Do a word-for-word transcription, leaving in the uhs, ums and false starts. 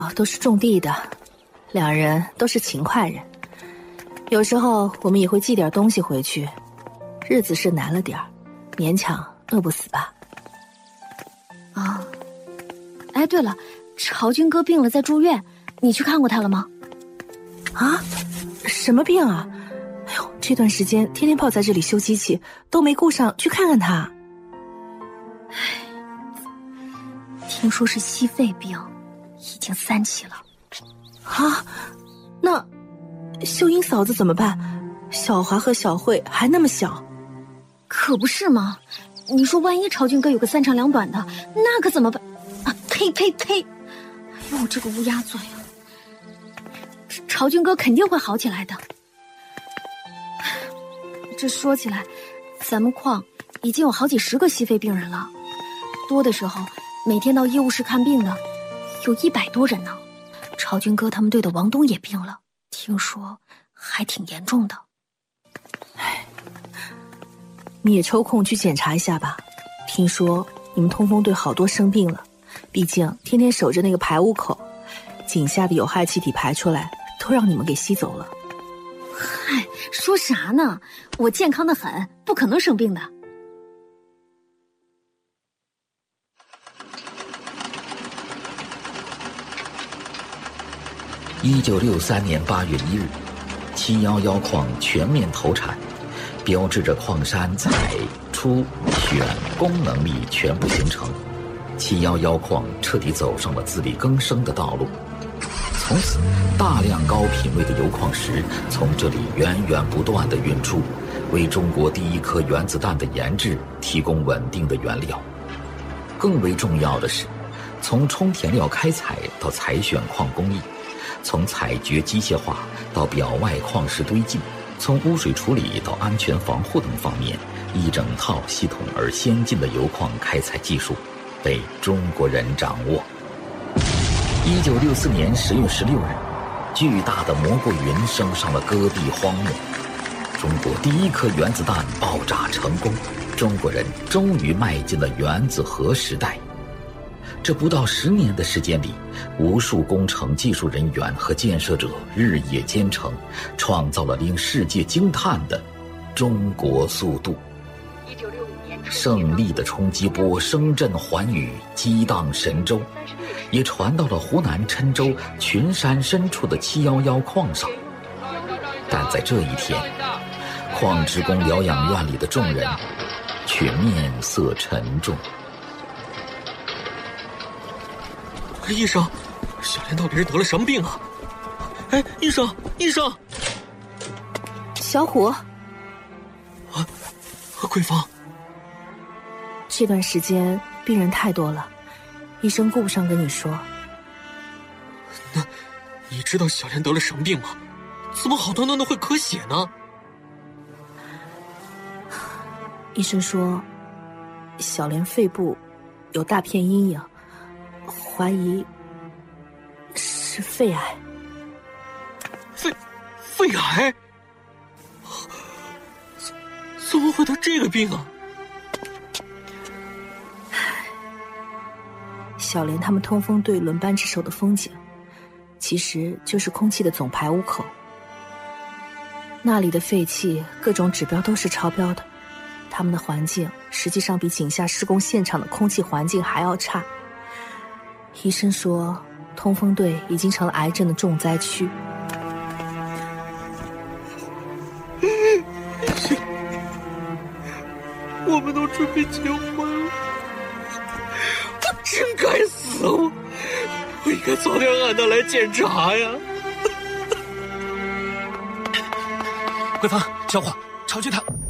都是种地的，两人都是勤快人。有时候我们也会寄点东西回去，日子是难了点儿，勉强饿不死吧。 啊，哎，对了，朝军哥病了，在住院，你去看过他了吗？ 啊，什么病啊？哎呦，这段时间天天泡在这里修机器，都没顾上去看看他。 唉，听说是矽肺病，已经三期了。 啊，那秀英嫂子怎么办？小华和小慧还那么小。 可不是吗？你说万一朝军哥有个三长两短的，那可怎么办？啊，呸呸呸！哎呦，这个乌鸦嘴啊！朝军哥肯定会好起来的。这说起来，咱们矿已经有好几十个矽肺病人了，多的时候每天到医务室看病的有一百多人呢。朝军哥他们队的王东也病了，听说还挺严重的。 唉，你也抽空去检查一下吧。听说你们通风队好多生病了，毕竟天天守着那个排污口，井下的有害气体排出来，都让你们给吸走了。 嗨，说啥呢？我健康的很，不可能生病的。 一九六三年八月一日，七一一矿全面投产，标志着矿山采、出、选、供能力全部形成。七一一矿彻底走上了自力更生的道路。从此，大量高品位的铀矿石从这里源源不断地运出，为中国第一颗原子弹的研制提供稳定的原料。更为重要的是，从充填料开采到采选矿工艺，从采掘机械化到表外矿石堆进，从污水处理到安全防护等方面，一整套系统而先进的铀矿开采技术被中国人掌握。一九六四年十月十六日，巨大的蘑菇云升上了戈壁荒漠，中国第一颗原子弹爆炸成功，中国人终于迈进了原子核时代。这不到十年的时间里，无数工程技术人员和建设者日夜兼程，创造了令世界惊叹的中国速度。胜利的冲击波声震寰宇，激荡神州，也传到了湖南郴州群山深处的七一一矿上。但在这一天，矿职工疗养院里的众人却面色沉重。 医生，小莲到底是得了什么病啊？哎，医生，医生， 小虎， 啊，桂芳， 这段时间病人太多了，医生顾不上跟你说。 那，你知道小莲得了什么病吗？怎么好端端的会咳血呢？ 医生说，小莲肺部有大片阴影，怀疑是肺癌。 肺肺癌？怎怎么会得这个病啊？ 小莲他们通风队轮班值守的风井，其实就是空气的总排污口。那里的废气各种指标都是超标的，他们的环境实际上比井下施工现场的空气环境还要差。医生说，通风队已经成了癌症的重灾区。 我们都准备结婚了，我真该死！我我应该早点喊他来检查呀。 桂芳，小伙，朝军他